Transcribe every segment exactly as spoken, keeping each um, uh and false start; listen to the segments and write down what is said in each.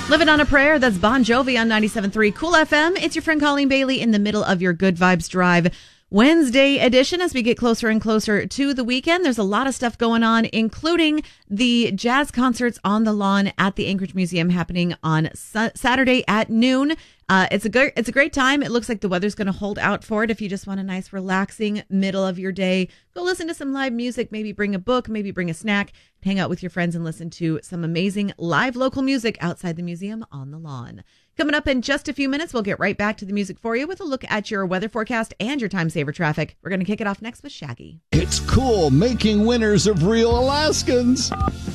Living on a Prayer, that's Bon Jovi on ninety-seven point three Cool F M. It's your friend Colleen Bailey in the middle of your Good Vibes Drive Wednesday edition. As we get closer and closer to the weekend, there's a lot of stuff going on, including the jazz concerts on the lawn at the Anchorage Museum happening on su- Saturday at noon. Uh, it's a good, it's a great time. It looks like the weather's going to hold out for it. If you just want a nice, relaxing middle of your day, go listen to some live music. Maybe bring a book, maybe bring a snack, hang out with your friends, and listen to some amazing live local music outside the museum on the lawn. Coming up in just a few minutes, we'll get right back to the music for you with a look at your weather forecast and your time saver traffic. We're going to kick it off next with Shaggy. It's cool making winners of real Alaskans.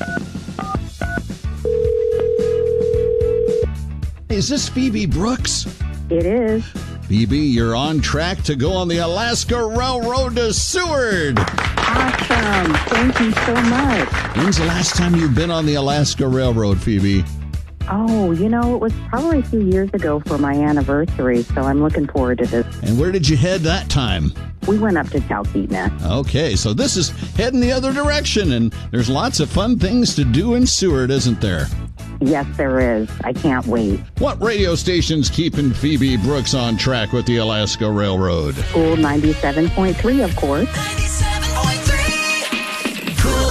Is this Phoebe Brooks? It is. Phoebe, you're on track to go on the Alaska Railroad to Seward. Awesome. Thank you so much. When's the last time you've been on the Alaska Railroad, Phoebe? Oh, you know, it was probably a few years ago for my anniversary, so I'm looking forward to this. And where did you head that time? We went up to Talkeetna. Okay, so this is heading the other direction, and there's lots of fun things to do in Seward, isn't there? Yes, there is. I can't wait. What radio station's keeping Phoebe Brooks on track with the Alaska Railroad? Cool ninety-seven point three, of course. ninety-seven point three Cool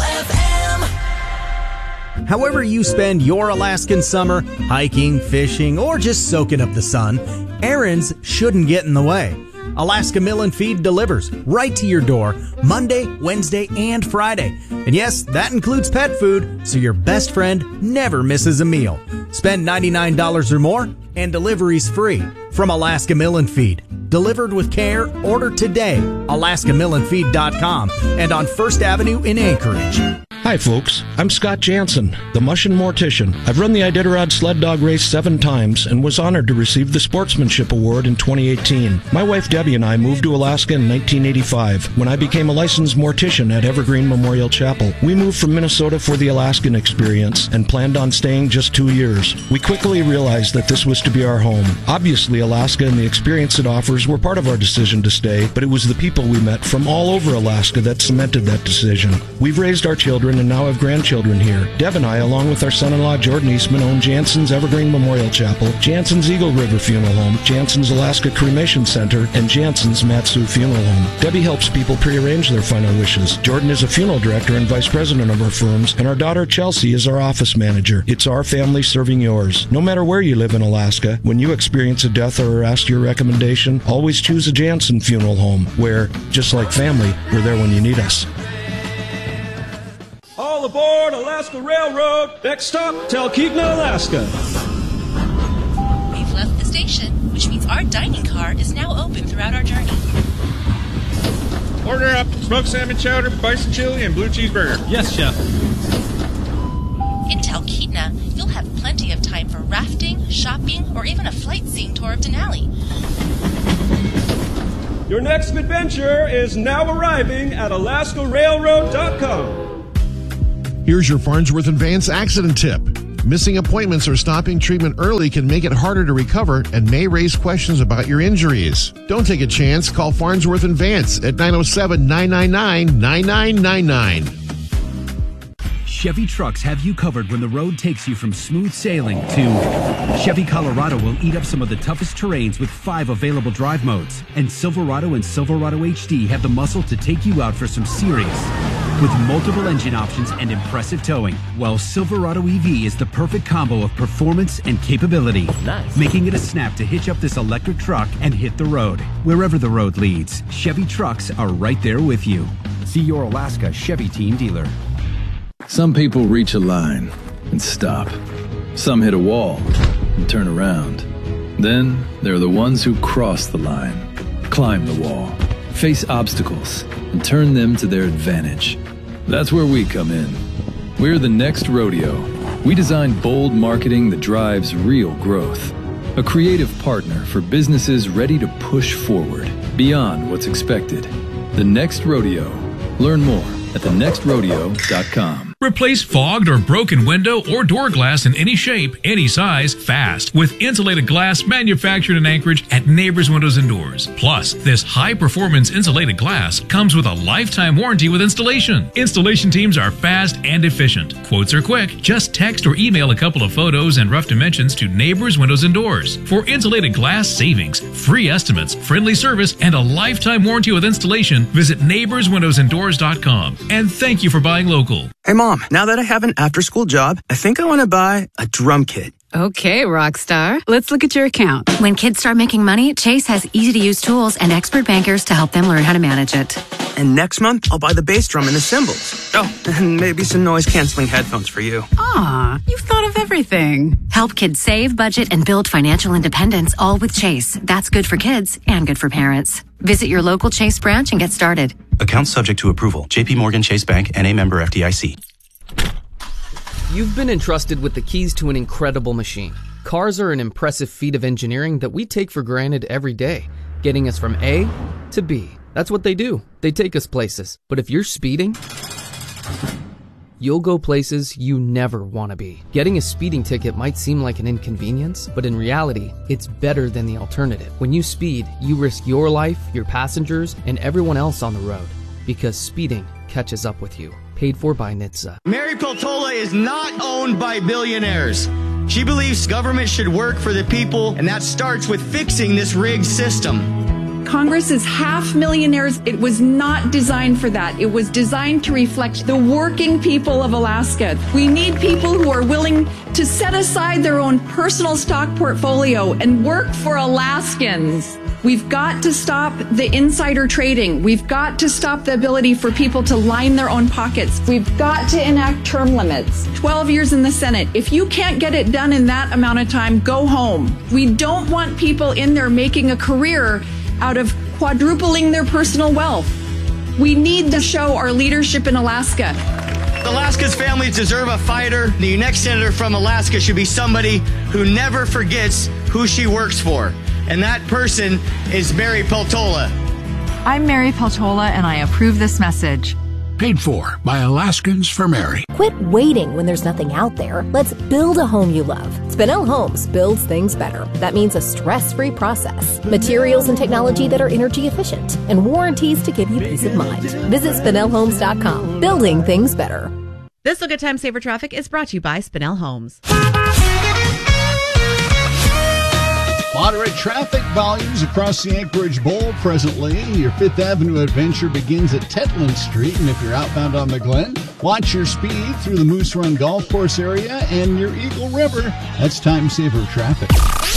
F M. However you spend your Alaskan summer, hiking, fishing, or just soaking up the sun, errands shouldn't get in the way. Alaska Mill and Feed delivers right to your door Monday, Wednesday, and Friday. And yes, that includes pet food, so your best friend never misses a meal. Spend ninety-nine dollars or more, and delivery's free from Alaska Mill and Feed. Delivered with care, order today, alaska mill and feed dot com, and on First Avenue in Anchorage. Hi folks, I'm Scott Jansen, the Mushin Mortician. I've run the Iditarod sled dog race seven times and was honored to receive the Sportsmanship Award in twenty eighteen. My wife Debbie and I moved to Alaska in nineteen eighty-five when I became a licensed mortician at Evergreen Memorial Chapel. We moved from Minnesota for the Alaskan experience and planned on staying just two years. We quickly realized that this was to be our home. Obviously, Alaska and the experience it offers were part of our decision to stay, but it was the people we met from all over Alaska that cemented that decision. We've raised our children and now have grandchildren here. Deb and I, along with our son-in-law Jordan Eastman, own Jansen's Evergreen Memorial Chapel, Jansen's Eagle River Funeral Home, Jansen's Alaska Cremation Center, and Jansen's Matsu Funeral Home. Debbie helps people prearrange their final wishes. Jordan is a funeral director and vice president of our firms, and our daughter Chelsea is our office manager. It's our family serving yours. No matter where you live in Alaska, when you experience a death or are asked your recommendation, always choose a Jansen Funeral Home, where, just like family, we're there when you need us. All aboard Alaska Railroad. Next stop, Talkeetna, Alaska. We've left the station, which means our dining car is now open throughout our journey. Order up smoked salmon chowder, bison chili, and blue cheeseburger. Yes, chef. In Talkeetna, you'll have plenty of time for rafting, shopping, or even a flight seeing tour of Denali. Your next adventure is now arriving at alaska railroad dot com. Here's your Farnsworth and Vance accident tip. Missing appointments or stopping treatment early can make it harder to recover and may raise questions about your injuries. Don't take a chance. Call Farnsworth and Vance at nine oh seven, nine nine nine, nine nine nine nine. Chevy trucks have you covered when the road takes you from smooth sailing to Chevy Colorado will eat up some of the toughest terrains with five available drive modes. And Silverado and Silverado H D have the muscle to take you out for some serious with multiple engine options and impressive towing. While Silverado E V is the perfect combo of performance and capability, nice. Making it a snap to hitch up this electric truck and hit the road. Wherever the road leads, Chevy trucks are right there with you. See your Alaska Chevy team dealer. Some people reach a line and stop. Some hit a wall and turn around. Then there are the ones who cross the line, climb the wall, face obstacles, and turn them to their advantage. That's where we come in. We're the Next Rodeo. We design bold marketing that drives real growth. A creative partner for businesses ready to push forward beyond what's expected. The Next Rodeo. Learn more at the next rodeo dot com. Replace fogged or broken window or door glass in any shape, any size, fast with insulated glass manufactured in Anchorage at Neighbors Windows and Doors. Plus, this high-performance insulated glass comes with a lifetime warranty with installation. Installation teams are fast and efficient. Quotes are quick. Just text or email a couple of photos and rough dimensions to Neighbors Windows and Doors. For insulated glass savings, free estimates, friendly service, and a lifetime warranty with installation, visit neighbors windows and doors dot com. And thank you for buying local. Hey, Mom, now that I have an after-school job, I think I want to buy a drum kit. Okay, Rockstar. Let's look at your account. When kids start making money, Chase has easy-to-use tools and expert bankers to help them learn how to manage it. And next month, I'll buy the bass drum and the cymbals. Oh, and maybe some noise-canceling headphones for you. Aw, you've thought of everything. Help kids save, budget, and build financial independence, all with Chase. That's good for kids and good for parents. Visit your local Chase branch and get started. Account subject to approval. J P Morgan Chase Bank, N A member F D I C. You've been entrusted with the keys to an incredible machine. Cars are an impressive feat of engineering that we take for granted every day, getting us from A to B. That's what they do. They take us places. But if you're speeding, you'll go places you never want to be. Getting a speeding ticket might seem like an inconvenience, but in reality, it's better than the alternative. When you speed, you risk your life, your passengers, and everyone else on the road, because speeding catches up with you. Paid for by N H T S A. Mary Peltola is not owned by billionaires. She believes government should work for the people, and that starts with fixing this rigged system. Congress is half millionaires. It was not designed for that. It was designed to reflect the working people of Alaska. We need people who are willing to set aside their own personal stock portfolio and work for Alaskans. We've got to stop the insider trading. We've got to stop the ability for people to line their own pockets. We've got to enact term limits. twelve years in the Senate. If you can't get it done in that amount of time, go home. We don't want people in there making a career out of quadrupling their personal wealth. We need to show our leadership in Alaska. Alaska's families deserve a fighter. The next senator from Alaska should be somebody who never forgets who she works for. And that person is Mary Peltola. I'm Mary Peltola, and I approve this message. Paid for by Alaskans for Mary. Quit waiting when there's nothing out there. Let's build a home you love. Spinell Homes builds things better. That means a stress-free process, materials and technology that are energy efficient, and warranties to give you peace of mind. Visit Spinell Homes dot com. Building things better. This Look at Time Saver Traffic is brought to you by Spinell Homes. Moderate traffic volumes across the Anchorage Bowl presently. Your Fifth Avenue adventure begins at Tetland Street, and if you're outbound on the Glen, watch your speed through the Moose Run Golf Course area and your Eagle River. That's time saver traffic.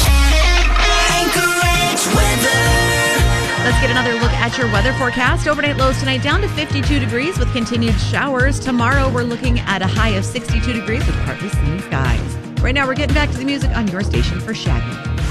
Anchorage weather. Let's get another look at your weather forecast. Overnight lows tonight down to fifty-two degrees with continued showers. Tomorrow we're looking at a high of sixty-two degrees with partly sunny skies. Right now we're getting back to the music on your station for Shaggy.